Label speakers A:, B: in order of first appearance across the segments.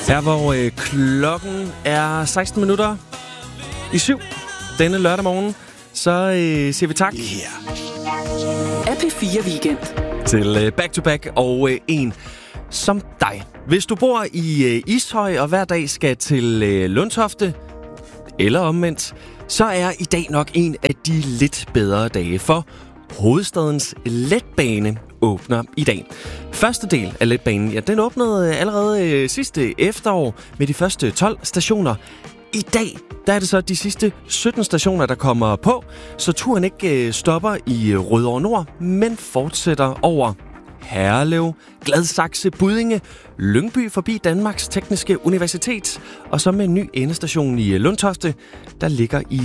A: Her hvor klokken er 16 minutter i 7 denne lørdag morgen, så siger vi tak.
B: AP4 Weekend.
A: Til Back to Back og en som dig. Hvis du bor i Ishøj og hver dag skal til Lundtofte, eller omvendt, så er i dag nok en af de lidt bedre dage, for hovedstadens letbane åbner i dag. Første del af letbanen, ja, den åbnede allerede sidste efterår med de første 12 stationer. I dag, der er det så de sidste 17 stationer, der kommer på, så turen ikke stopper i Rødovre Nord, men fortsætter over Herlev, Gladsaxe, Buddinge, Lyngby forbi Danmarks Tekniske Universitet, og så med en ny endestation i Lundtofte, der ligger i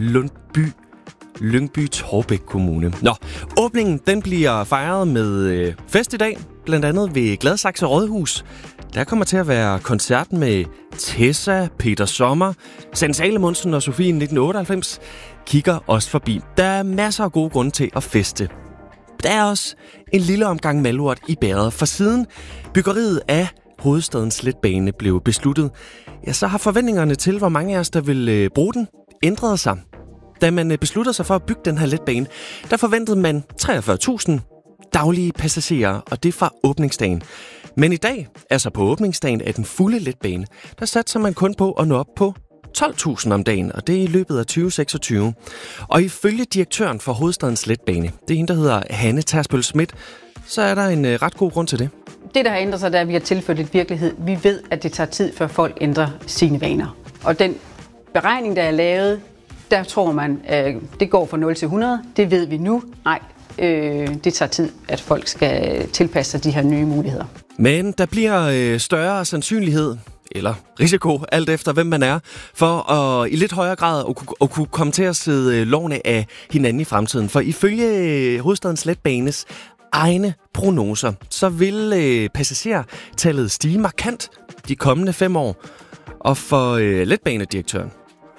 A: Lyngby-Taarbæk Kommune. Nå, åbningen den bliver fejret med fest i dag, blandt andet ved Gladsaxe Rådhus. Der kommer til at være koncert med Tessa, Peter Sommer, Sanne Salomonsen og Sofie 1998 kigger også forbi. Der er masser af gode grunde til at feste. Der er også en lille omgang malurt i bæret, for siden byggeriet af hovedstadens letbane blev besluttet, ja, så har forventningerne til, hvor mange af os, der vil bruge den, ændret sig. Da man besluttede sig for at bygge den her letbane, der forventede man 43.000 daglige passagerer, og det fra åbningsdagen. Men i dag, altså på åbningsdagen af den fulde letbane, der satser man kun på at nå op på 12.000 om dagen, og det er i løbet af 2026. Og ifølge direktøren for hovedstadens letbane, det er en, der hedder Hanne Tersbøl Schmidt, så er der en ret god grund til det.
C: Det, der har ændret sig, det er, at vi har tilført lidt virkelighed. Vi ved, at det tager tid, før folk ændrer sine vaner. Og den beregning, der er lavet, der tror man, det går fra 0 til 100. Det ved vi nu. Nej, det tager tid, at folk skal tilpasse sig de her nye muligheder.
A: Men der bliver større sandsynlighed, eller risiko, alt efter hvem man er, for at i lidt højere grad at kunne komme til at sidde lovene af hinanden i fremtiden. For ifølge hovedstadens letbanes egne prognoser, så vil passagertallet stige markant de kommende 5 år. Og for letbanedirektøren,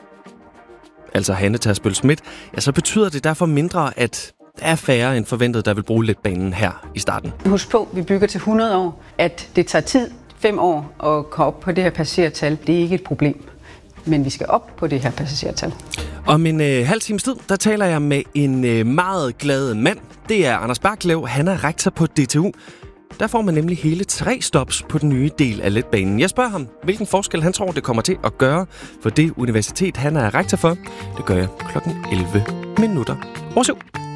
A: altså Hanne Tersbøl Schmidt, ja, så betyder det derfor mindre, at der er færre end forventet, der vil bruge letbanen her i starten.
C: Husk på, vi bygger til 100 år, at det tager tid, 5 år, at komme op på det her passagertal. Det er ikke et problem, men vi skal op på det her passagertal.
A: Om en halv times tid, der taler jeg med en meget glad mand. Det er Anders Barklev, han er rektor på DTU. Der får man nemlig hele 3 stops på den nye del af letbanen. Jeg spørger ham, hvilken forskel han tror, det kommer til at gøre for det universitet, han er rektor for. Det gør jeg klokken 11 minutter over 7.